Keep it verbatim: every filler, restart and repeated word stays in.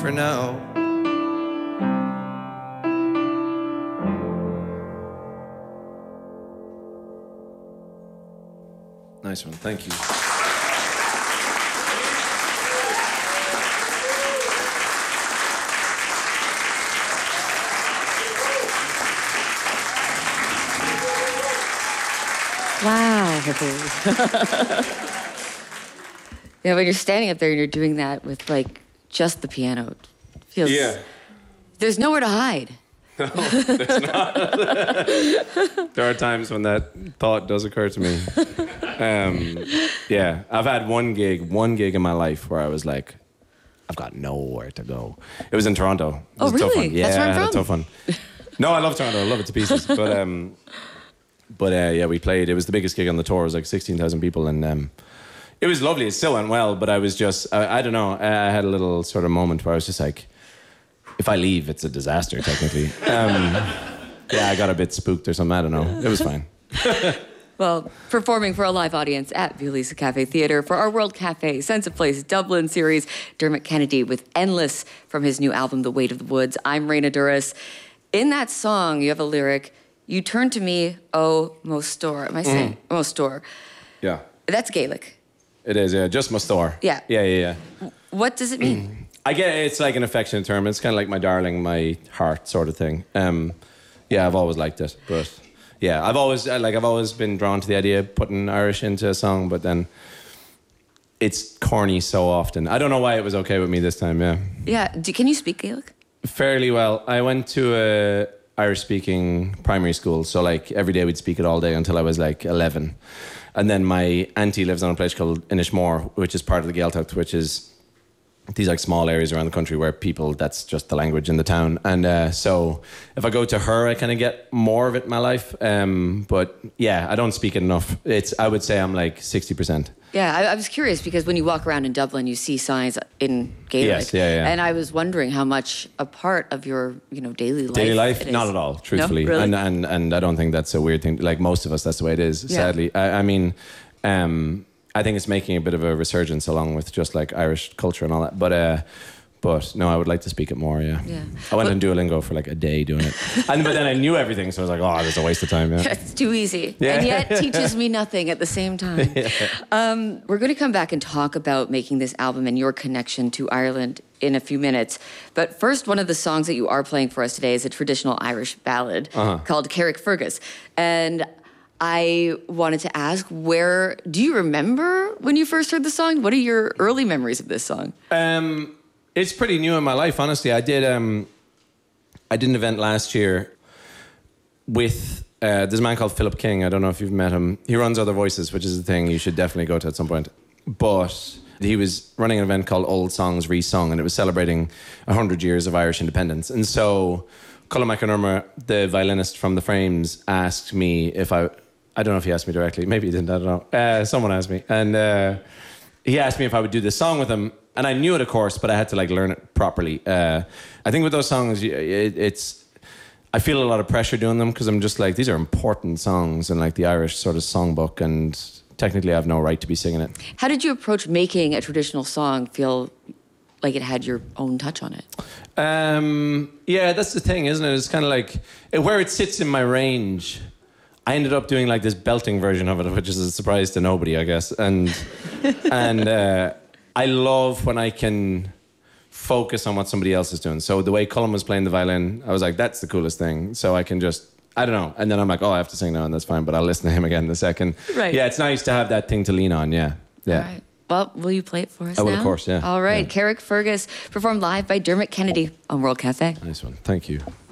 for now. Nice one, thank you. Wow. Yeah, when you're standing up there and you're doing that with like just the piano, it feels. Yeah. There's nowhere to hide. No, there's not. There are times when that thought does occur to me. Um, yeah, I've had one gig, one gig in my life where I was like, I've got nowhere to go. It was in Toronto. It Oh, was a tough really? one. Yeah, That's where I'm I had a from. tough one. No, I love Toronto. I love it to pieces. But um, but uh, yeah, we played. It was the biggest gig on the tour. It was like sixteen thousand people, and um, it was lovely. It still went well, but I was just, I, I don't know. I, I had a little sort of moment where I was just like, if I leave, it's a disaster, technically. Um, yeah, I got a bit spooked or something. I don't know. It was fine. Well, performing for a live audience at Violisa Cafe Theatre for our World Cafe Sense of Place Dublin series, Dermot Kennedy with Endless from his new album, The Weight of the Woods. I'm Raina Duras. In that song, you have a lyric, you turn to me, oh, Mostor. Am I saying? Mm. Mostor. Yeah. That's Gaelic. It is, yeah. Just Mostor. Yeah. Yeah, yeah, yeah. What does it mean? I get it. It's like an affectionate term. It's kind of like my darling, my heart sort of thing. Um, yeah, I've always liked it, but yeah, I've always like I've always been drawn to the idea of putting Irish into a song, but then it's corny so often. I don't know why it was okay with me this time. Yeah. Yeah. Do, can you speak Gaelic? Fairly well. I went to a Irish-speaking primary school, so like every day we'd speak it all day until I was like eleven, and then my auntie lives on a place called Inishmore, which is part of the Gaeltacht, which is these like small areas around the country where people, that's just the language in the town. And uh, so if I go to her, I kind of get more of it in my life. Um, but yeah, I don't speak it enough. It's, I would say I'm like sixty percent. Yeah, I, I was curious because when you walk around in Dublin, you see signs in Gaelic. Yes, yeah, yeah. And I was wondering how much a part of your, you know, daily life Daily life? it is. Not at all, truthfully. No? Really? And, and, and I don't think that's a weird thing. Like most of us, that's the way it is, Yeah. sadly. I, I mean... Um, I think it's making a bit of a resurgence along with just like Irish culture and all that. But uh, but no, I would like to speak it more, yeah. Yeah. I went But- on Duolingo for like a day doing it. And but then I knew everything, so I was like, oh, that's a waste of time, yeah. It's too easy. Yeah. And yet teaches me nothing at the same time. Yeah. Um, we're going to come back and talk about making this album and your connection to Ireland in a few minutes. But first, one of the songs that you are playing for us today is a traditional Irish ballad Uh-huh. called Carrickfergus. And I wanted to ask, where do you remember when you first heard the song? What are your early memories of this song? Um, it's pretty new in my life, honestly. I did um, I did an event last year with uh, there's a man called Philip King. I don't know if you've met him. He runs Other Voices, which is a thing you should definitely go to at some point. But he was running an event called Old Songs Resung, and it was celebrating one hundred years of Irish independence. And so Colin McInerney, the violinist from The Frames, asked me if I... I don't know if he asked me directly. Maybe he didn't. I don't know. Uh, someone asked me. And uh, he asked me if I would do this song with him. And I knew it, of course, but I had to like learn it properly. Uh, I think with those songs, it, it's... I feel a lot of pressure doing them because I'm just like, these are important songs in like the Irish sort of songbook, and technically I have no right to be singing it. How did you approach making a traditional song feel like it had your own touch on it? Um, yeah, that's the thing, isn't it? It's kind of like where it sits in my range. I ended up doing like this belting version of it, which is a surprise to nobody, I guess. And and uh, I love when I can focus on what somebody else is doing. So the way Colin was playing the violin, I was like, that's the coolest thing. So I can just, I don't know. And then I'm like, oh, I have to sing now, and that's fine, but I'll listen to him again in a second. Right. Yeah, it's nice to have that thing to lean on, yeah. Yeah. All right. Well, will you play it for us I now? will, of course, yeah. All right. Yeah. Carrickfergus, performed live by Dermot Kennedy on World Cafe. Nice one. Thank you.